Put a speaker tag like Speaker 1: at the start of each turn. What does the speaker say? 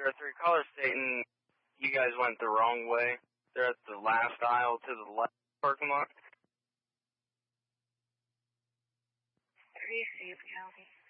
Speaker 1: 303 caller stating you guys went the wrong way. They're at the last aisle to the left parking lot.
Speaker 2: 3C, County.